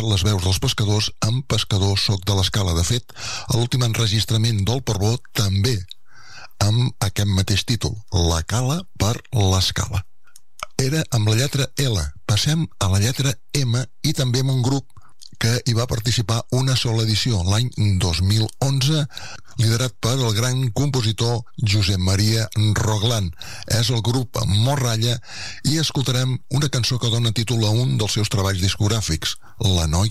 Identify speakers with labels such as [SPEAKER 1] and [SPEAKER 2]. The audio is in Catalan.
[SPEAKER 1] les veus dels pescadors amb Pescador soc de l'Escala. De fet, a l'últim enregistrament del Portbó també amb aquest mateix títol, La Cala per l'Escala. Era amb la lletra L. Passem a la lletra M i també amb un grup que hi va participar una sola edició, l'any 2011, liderat per el gran compositor Josep Maria Roglan. És el grup Morralla i escoltarem una cançó que dona títol a un dels seus treballs discogràfics, La noia